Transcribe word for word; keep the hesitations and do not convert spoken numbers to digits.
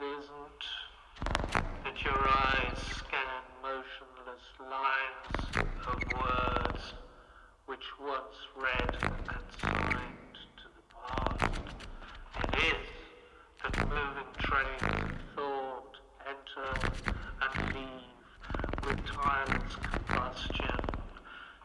isn't that your eyes scan motionless lines of words which once read and signed to the past. It is that moving trains of thought enter and leave with tireless combustion